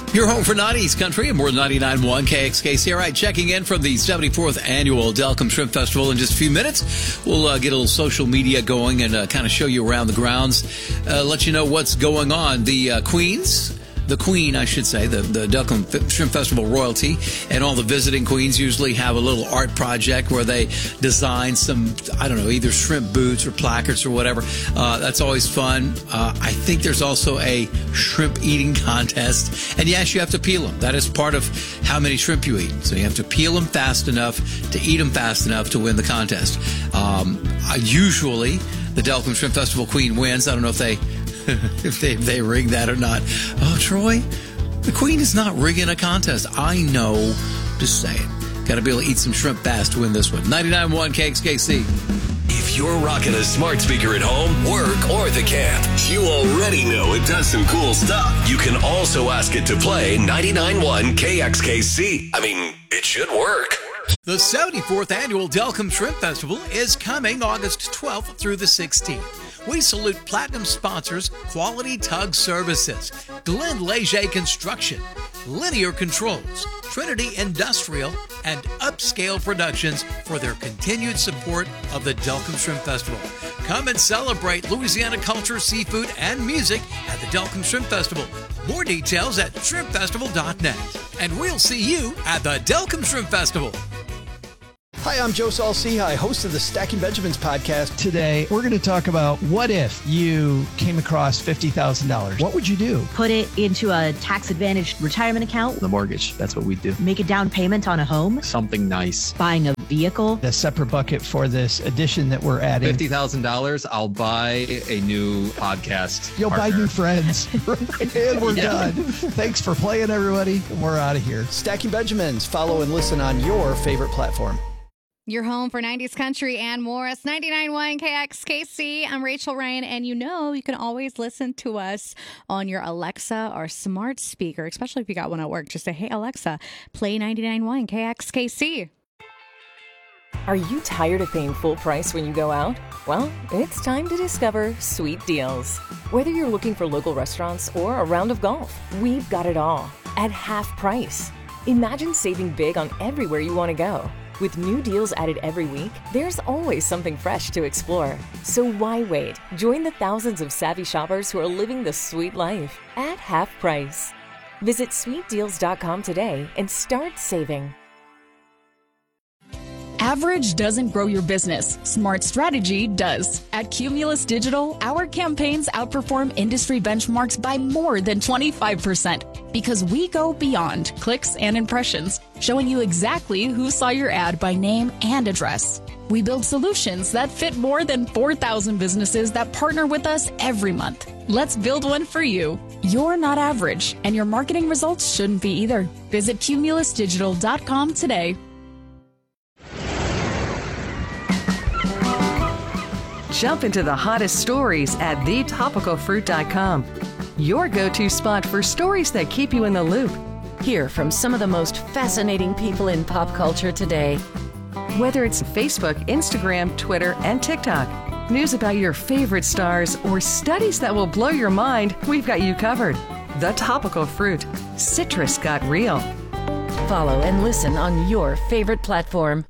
Your home for 90s country and more than 99.1 KXKC. All right, checking in from the 74th Annual Delcombe Shrimp Festival in just a few minutes. We'll get a little social media going and kind of show you around the grounds, let you know what's going on. The Queen, I should say, the Delcombe Shrimp Festival royalty, and all the visiting queens usually have a little art project where they design some, I don't know, either shrimp boots or placards or whatever. That's always fun. I think there's also a shrimp eating contest. And yes, you have to peel them. That is part of how many shrimp you eat. So you have to peel them fast enough to eat them fast enough to win the contest. Usually, the Delcombe Shrimp Festival queen wins. I don't know if they rig that or not. Oh, Troy, the Queen is not rigging a contest. I know. Just saying. Got to be able to eat some shrimp fast to win this one. 99.1 KXKC. If you're rocking a smart speaker at home, work, or the camp, you already know it does some cool stuff. You can also ask it to play 99.1 KXKC. I mean, it should work. The 74th Annual Delcombe Shrimp Festival is coming August 12th through the 16th. We salute platinum sponsors Quality Tug Services, Glenn Leger Construction, Linear Controls, Trinity Industrial, and Upscale Productions for their continued support of the Delcombe Shrimp Festival. Come and celebrate Louisiana culture, seafood, and music at the Delcombe Shrimp Festival. More details at shrimpfestival.net. And we'll see you at the Delcombe Shrimp Festival. Hi, I'm Joe Saul-Sehy, host of the Stacking Benjamins podcast. Today, we're going to talk about what if you came across $50,000. What would you do? Put it into a tax-advantaged retirement account. The mortgage, that's what we do. Make a down payment on a home. Something nice. Buying a vehicle. A separate bucket for this addition that we're adding. $50,000, I'll buy a new podcast You'll partner. buy new friends. And we're done. Thanks for playing, everybody. We're out of here. Stacking Benjamins. Follow and listen on your favorite platform. Your home for 90s country and more. It's 99.1 KXKC. I'm Rachel Ryan, and you can always listen to us on your Alexa or smart speaker, especially if you got one at work. Just say, hey, Alexa, play 99.1 KXKC. Are you tired of paying full price when you go out? Well, it's time to discover Sweet Deals. Whether you're looking for local restaurants or a round of golf, we've got it all at half price. Imagine saving big on everywhere you want to go. With new deals added every week, there's always something fresh to explore. So why wait? Join the thousands of savvy shoppers who are living the sweet life at half price. Visit sweetdeals.com today and start saving. Average doesn't grow your business. Smart strategy does. At Cumulus Digital, our campaigns outperform industry benchmarks by more than 25% because we go beyond clicks and impressions, showing you exactly who saw your ad by name and address. We build solutions that fit more than 4,000 businesses that partner with us every month. Let's build one for you. You're not average, and your marketing results shouldn't be either. Visit cumulusdigital.com today. Jump into the hottest stories at thetopicalfruit.com. Your go-to spot for stories that keep you in the loop. Hear from some of the most fascinating people in pop culture today. Whether it's Facebook, Instagram, Twitter, and TikTok, news about your favorite stars, or studies that will blow your mind, we've got you covered. The Topical Fruit. Citrus got real. Follow and listen on your favorite platform.